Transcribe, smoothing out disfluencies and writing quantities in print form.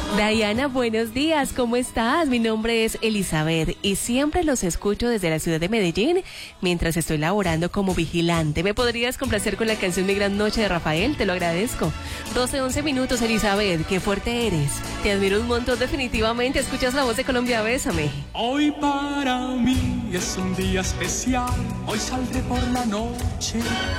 Diana, buenos días, ¿cómo estás? Mi nombre es Elizabeth y siempre los escucho desde la ciudad de Medellín mientras estoy laborando como vigilante. ¿Me podrías complacer con la canción Mi Gran Noche de Rafael? Te lo agradezco. 12-11 minutos, Elizabeth, qué fuerte eres. Te admiro un montón definitivamente. ¿Escuchas La Voz de Colombia? Bésame. Hoy para mí es un día especial, hoy saldré por la noche